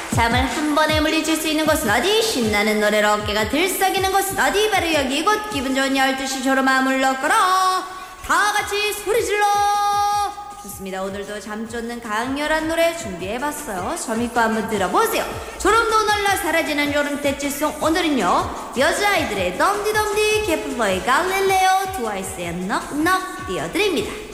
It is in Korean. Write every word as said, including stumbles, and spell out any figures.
잠을 한 번에 물리칠 수 있는 곳은 어디? 신나는 노래로 어깨가 들썩이는 곳은 어디? 바로 여기 이곳. 기분 좋은 열두 시 졸음아 물러거라. 다 같이 소리 질러. 좋습니다. 오늘도 잠 쫓는 강렬한 노래 준비해봤어요. 재밌고 한번 들어보세요. 졸음도 놀라 사라지는 졸음 대치송. 오늘은요 여자아이들의 덤디덤디, 케플러의 갈릴레오, 트와이스의 넉넉 띄워드립니다.